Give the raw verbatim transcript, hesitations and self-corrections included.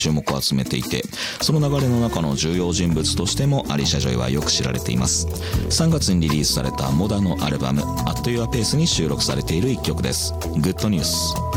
注目を集めていて、その流れの中の重要人物としてもアリシャ・ジョイはよく知られています。さんがつにリリースされたモダのアルバム「アット・ユア・ペース」に収録されている一曲です。グッドニュース。